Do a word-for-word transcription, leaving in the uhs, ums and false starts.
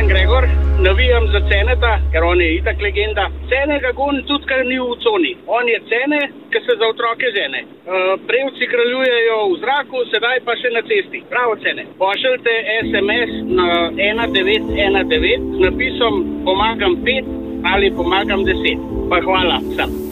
sem Gregor, navijam za Ceneta, ker on je itak legenda. Cene ga gon tudi, ker ni v coni. On je Cene, ki se za otroke žene. Uh, prevci kraljujejo v zraku, sedaj pa še na cesti. Bravo, Cene. Pošljite es em es na ena devet ena devet z napisom pomagam pet ali pomagam deset. Pa hvala vsem.